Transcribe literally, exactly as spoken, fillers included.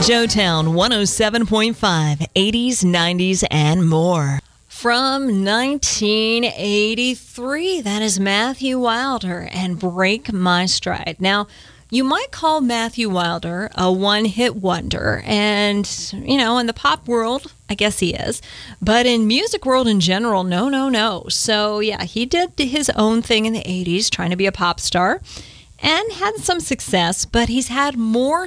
Joetown one oh seven point five, eighties, nineties, and more. From nineteen eighty-three, that is Matthew Wilder and Break My Stride. Now, you might call Matthew Wilder a one-hit wonder, and, you know, in the pop world, I guess he is. But in music world in general, no, no, no. So, yeah, he did his own thing in the eighties, trying to be a pop star, and had some success, but he's had more